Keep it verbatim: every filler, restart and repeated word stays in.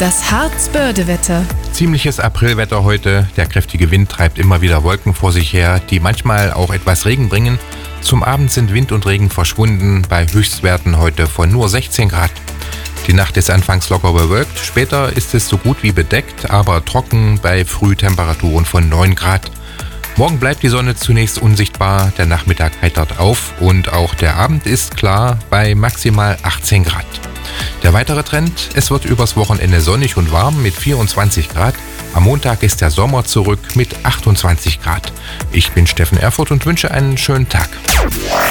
Das Harzbörde-Wetter. Ziemliches Aprilwetter heute. Der kräftige Wind treibt immer wieder Wolken vor sich her, die manchmal auch etwas Regen bringen. Zum Abend sind Wind und Regen verschwunden, bei Höchstwerten heute von nur sechzehn Grad. Die Nacht ist anfangs locker bewölkt, später ist es so gut wie bedeckt, aber trocken bei Frühtemperaturen von neun Grad. Morgen bleibt die Sonne zunächst unsichtbar, der Nachmittag heitert auf und auch der Abend ist klar bei maximal achtzehn Grad. Der weitere Trend: Es wird übers Wochenende sonnig und warm mit vierundzwanzig Grad. Am Montag ist der Sommer zurück mit achtundzwanzig Grad. Ich bin Steffen Erfurt und wünsche einen schönen Tag.